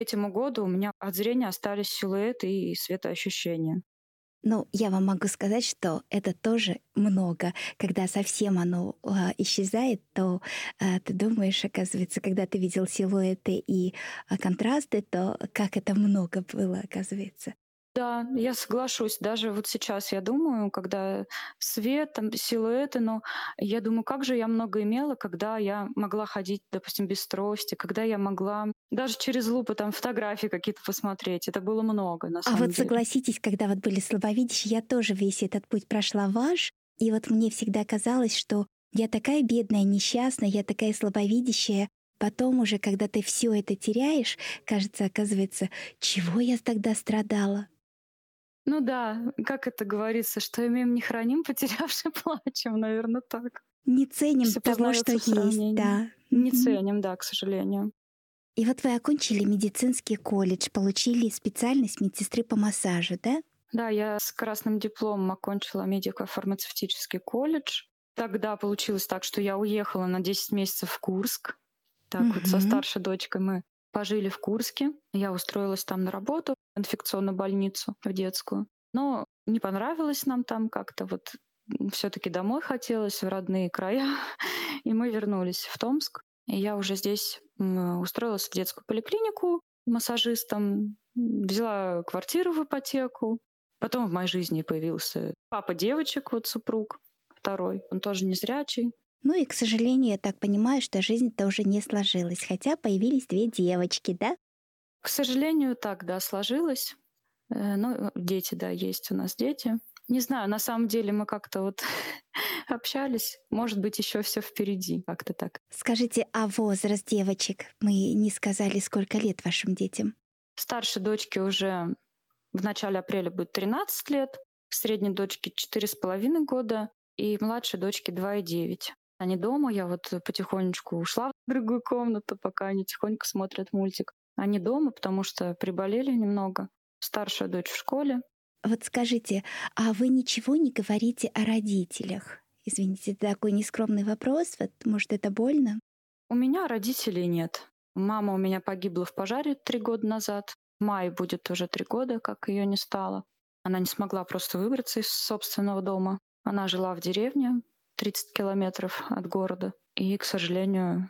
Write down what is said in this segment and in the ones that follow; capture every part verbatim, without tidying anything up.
этому году у меня от зрения остались силуэты и светоощущения. Ну, я вам могу сказать, что это тоже много. Когда совсем оно а, исчезает, то а, ты думаешь, оказывается, когда ты видел силуэты и а, контрасты, то как это много было, оказывается. Да, я соглашусь. Даже вот сейчас я думаю, когда свет, там, силуэты, но я думаю, как же я много имела, когда я могла ходить, допустим, без трости, когда я могла даже через лупу там фотографии какие-то посмотреть. Это было много на А самом вот деле. согласитесь, когда вот были слабовидящие, я тоже весь этот путь прошла ваш, и вот мне всегда казалось, что я такая бедная, несчастная, я такая слабовидящая. Потом уже, когда ты все это теряешь, кажется, оказывается, чего я тогда страдала? Ну да, как это говорится, что имеем не храним, потерявши плачем, наверное, так. Не ценим Все того, что познается в есть, сравнении. да. Не Мгм. ценим, да, к сожалению. И вот вы окончили медицинский колледж, получили специальность медсестры по массажу, да? Да, я с красным дипломом окончила медико-фармацевтический колледж. Тогда получилось так, что я уехала на десять месяцев в Курск. Так вот, со Мгм. старшей дочкой мы пожили в Курске. Я устроилась там на работу в инфекционную больницу, в детскую. Но не понравилось нам там как-то вот. Все таки домой хотелось, в родные края. И мы вернулись в Томск. И я уже здесь м, устроилась в детскую поликлинику массажистом, м, взяла квартиру в ипотеку. Потом в моей жизни появился папа девочек, вот супруг второй. Он тоже незрячий. Ну и, к сожалению, я так понимаю, что жизнь-то уже не сложилась, хотя появились две девочки, да? К сожалению, так, да, сложилось. Э, ну, э, дети, да, есть у нас дети. Не знаю, на самом деле мы как-то вот общались. Может быть, еще все впереди, как-то так. Скажите, а возраст девочек? Мы не сказали, сколько лет вашим детям. Старшей дочке уже в начале апреля будет тринадцать лет, средней дочке четыре с половиной года и младшей дочке два и девять. Они дома, я вот потихонечку ушла в другую комнату, пока они тихонько смотрят мультик. Они дома, потому что приболели немного. Старшая дочь в школе. Вот скажите, а вы ничего не говорите о родителях? Извините, это такой нескромный вопрос, вот, может, это больно? У меня родителей нет. Мама у меня погибла в пожаре три года назад. В мае будет уже три года, как ее не стало. Она не смогла просто выбраться из собственного дома. Она жила в деревне, тридцать километров от города. И, к сожалению,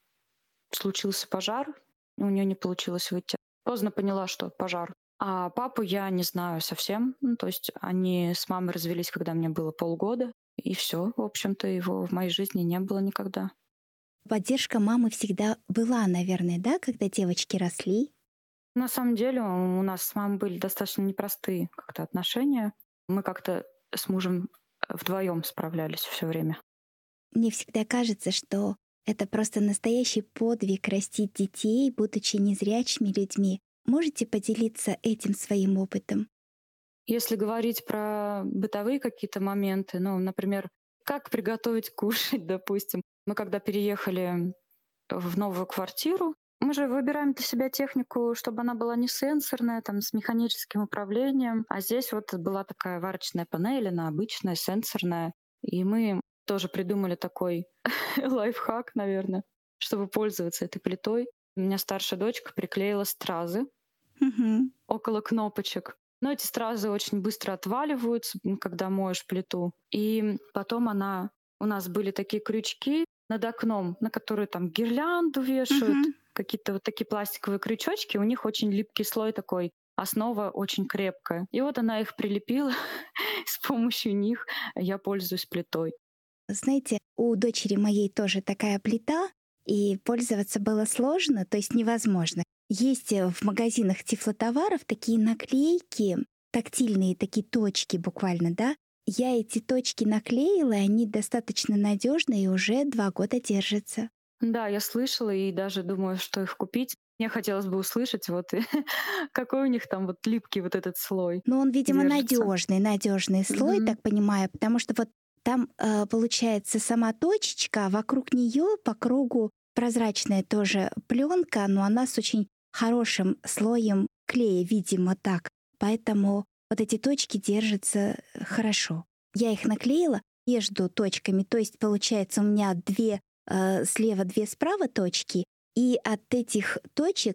случился пожар. У нее не получилось выйти. Поздно поняла, что пожар. А папу я не знаю совсем. Ну, то есть они с мамой развелись, когда мне было полгода. И все, в общем-то, его в моей жизни не было никогда. Поддержка мамы всегда была, наверное, да, когда девочки росли? На самом деле у нас с мамой были достаточно непростые как-то отношения. Мы как-то с мужем вдвоем справлялись все время. Мне всегда кажется, что это просто настоящий подвиг растить детей, будучи незрячими людьми. Можете поделиться этим своим опытом? Если говорить про бытовые какие-то моменты, ну, например, как приготовить кушать, допустим. Мы когда переехали в новую квартиру, мы же выбираем для себя технику, чтобы она была не сенсорная, там, с механическим управлением. А здесь вот была такая варочная панель, она обычная, сенсорная. И мы тоже придумали такой лайфхак, наверное, чтобы пользоваться этой плитой. У меня старшая дочка приклеила стразы Мгм. около кнопочек. Но эти стразы очень быстро отваливаются, м, когда моешь плиту. И потом она... У нас были такие крючки над окном, на которые там гирлянду вешают, Мгм. какие-то вот такие пластиковые крючочки. У них очень липкий слой такой, основа очень крепкая. И вот она их прилепила, с помощью них я пользуюсь плитой. Знаете, у дочери моей тоже такая плита, и пользоваться было сложно, то есть невозможно. Есть э, в магазинах тифлотоваров такие наклейки, тактильные такие точки буквально, да? Я эти точки наклеила, и они достаточно надежные и уже два года держатся. Да, я слышала и даже думаю, что их купить. Мне хотелось бы услышать, вот какой у них там вот липкий вот этот слой Но он, видимо, держится. надежный, надежный слой, Мгм. так понимаю, потому что вот там э, получается сама точечка, а вокруг нее по кругу прозрачная тоже пленка, но она с очень хорошим слоем клея, видимо, так. Поэтому вот эти точки держатся э, хорошо. Я их наклеила между точками, то есть получается у меня две э, слева, две справа точки, и от этих точек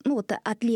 ну вот от